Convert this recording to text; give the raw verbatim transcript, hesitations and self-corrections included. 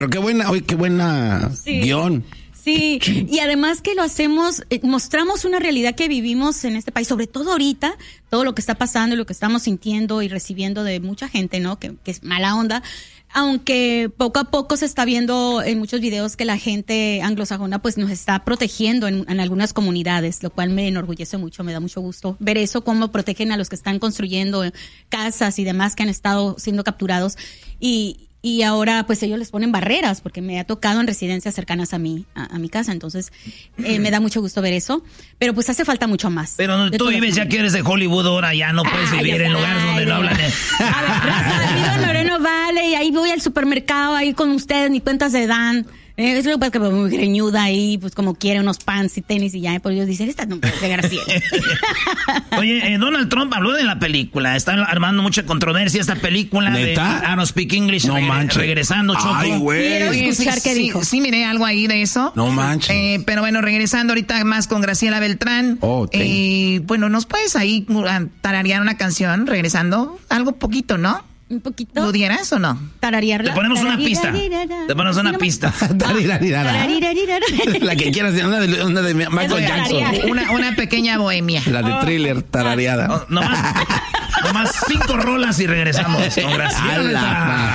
Pero qué buena, oye, qué buena sí. guión. Sí, y además que lo hacemos, eh, mostramos una realidad que vivimos en este país, sobre todo ahorita, todo lo que está pasando y lo que estamos sintiendo y recibiendo de mucha gente, ¿no? Que, que es mala onda. Aunque poco a poco se está viendo en muchos videos que la gente anglosajona pues nos está protegiendo en, en algunas comunidades, lo cual me enorgullece mucho, me da mucho gusto ver eso, cómo protegen a los que están construyendo casas y demás que han estado siendo capturados. Y, y ahora pues ellos les ponen barreras porque me ha tocado en residencias cercanas a mí, a, a mi casa. Entonces eh, me da mucho gusto ver eso, pero pues hace falta mucho más. Pero donde tú vives, ya que eres de Hollywood, ahora ya no puedes ay, vivir en lugares donde no hablan. A ver, raza, vivo en Moreno Valley y ahí voy al supermercado ahí con ustedes, ni cuentas se dan. Eh, es lo que pasa que me muy greñuda ahí, pues como quiere, unos pants y tenis y ya, por ellos dicen, esta no puede ser Graciela. Oye, eh, Donald Trump habló de la película, está armando mucha controversia esta película. ¿Neta? de I Don't Speak English, no regre- manches. regresando, Choco. Ay, güey. Quiero escuchar sí, qué sí, dijo. Sí, miré algo ahí de eso. No manches. Eh, pero bueno, regresando ahorita más con Graciela Beltrán. Oh, eh, bueno, ¿nos puedes ahí tararear una canción regresando? Algo poquito, ¿no? Un poquito. ¿Pudieras o no? Tararearla. Te ponemos una pista. Te ponemos una pista. La que quieras, una de, una de Michael Jackson. Una, una pequeña bohemia. La de Thriller, tarareada. No, nomás, nomás cinco rolas y regresamos con Graciela.